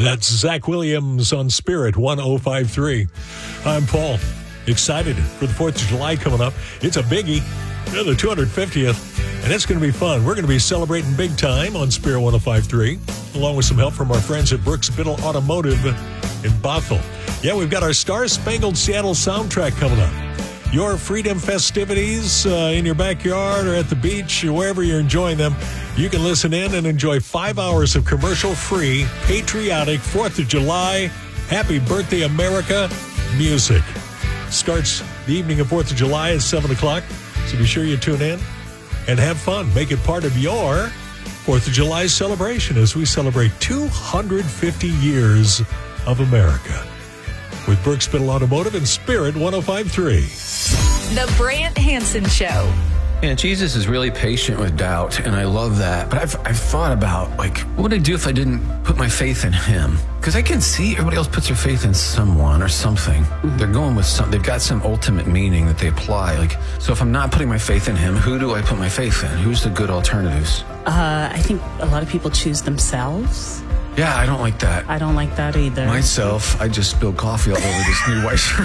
That's Zach Williams on Spirit 105.3. I'm Paul. Excited for the 4th of July coming up. It's a biggie. The 250th, and it's going to be fun. We're going to be celebrating big time on Spirit 105.3, along with some help from our friends at Brooks Biddle Automotive in Bothell. Yeah, we've got our Star-Spangled Seattle soundtrack coming up. Your freedom festivities in your backyard or at the beach or wherever you're enjoying them, you can listen in and enjoy 5 hours of commercial-free, patriotic 4th of July, Happy Birthday America music. Starts the evening of 4th of July at 7 o'clock, so be sure you tune in and have fun. Make it part of your 4th of July celebration as we celebrate 250 years of America with Brooks Biddle Automotive and Spirit 105.3. The Brant Hansen Show. Yeah, Jesus is really patient with doubt, and I love that. But I've thought about, what would I do if I didn't put my faith in him? Because I can see everybody else puts their faith in someone or something. Mm-hmm. They're going with something. They've got some ultimate meaning that they apply. So if I'm not putting my faith in him, who do I put my faith in? Who's the good alternatives? I think a lot of people choose themselves. Yeah, I don't like that. I don't like that either. Myself, I just spilled coffee all over this new white shirt.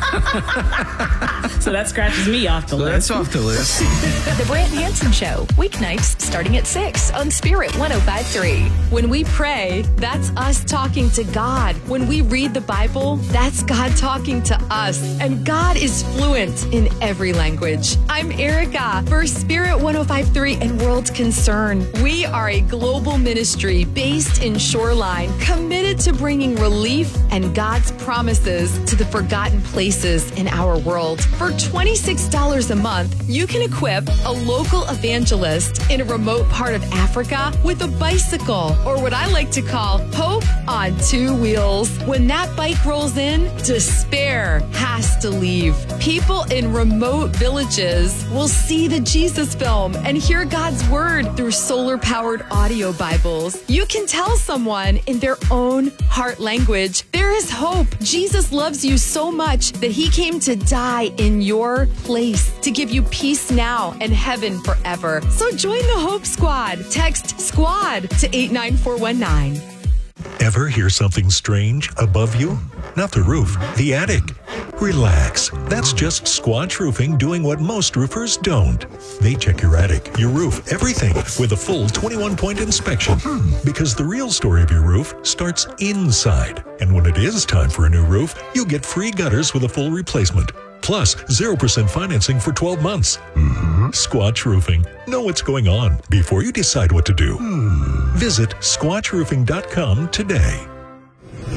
So that scratches me off the list. That's off the list. The Brant Hansen Show, weeknights starting at 6 on Spirit 105.3. When we pray, that's us talking to God. When we read the Bible, that's God talking to us. And God is fluent in every language. I'm Erica for Spirit 105.3 and World Concern. We are a global ministry based in Shoreline, committed to bringing relief and God's promises to the forgotten places in our world. For $26 a month, you can equip a local evangelist in a remote part of Africa with a bicycle, or what I like to call hope on 2 wheels. When that bike rolls in, despair has to leave. People in remote villages will see the Jesus film and hear God's word through solar-powered audio Bibles. You can tell someone in their own heart language, there is hope. Jesus loves you so much that he came to die in your place to give you peace now and heaven forever. So join the Hope Squad. Text SQUAD to 89419. Ever hear something strange above you? Not the roof, the attic. Relax. That's just Squatch Roofing doing what most roofers don't. They check your attic, your roof, everything with a full 21-point inspection. Because the real story of your roof starts inside. And when it is time for a new roof, you'll get free gutters with a full replacement. Plus, 0% financing for 12 months. Squatch Roofing. Know what's going on before you decide what to do. Visit squatchroofing.com today.